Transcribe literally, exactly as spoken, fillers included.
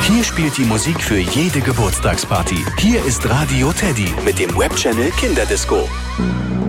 Hier spielt die Musik für jede Geburtstagsparty. Hier ist Radio Teddy mit dem Webchannel Kinderdisco.